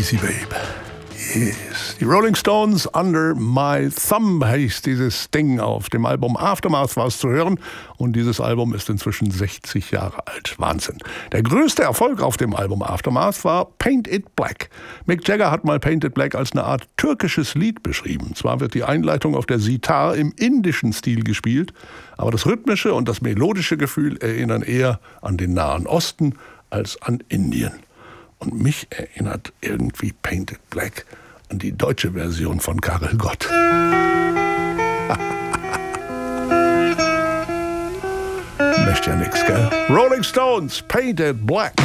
Easy Babe. Yes. Die Rolling Stones, Under My Thumb heißt dieses Ding. Auf dem Album Aftermath war es zu hören und dieses Album ist inzwischen 60 Jahre alt. Wahnsinn. Der größte Erfolg auf dem Album Aftermath war Paint It Black. Mick Jagger hat mal Paint It Black als eine Art türkisches Lied beschrieben. Zwar wird die Einleitung auf der Sitar im indischen Stil gespielt, aber das rhythmische und das melodische Gefühl erinnern eher an den Nahen Osten als an Indien. Und mich erinnert irgendwie Paint It Black an die deutsche Version von Karel Gott. Möchte ja nix, gell? Rolling Stones, Paint It Black.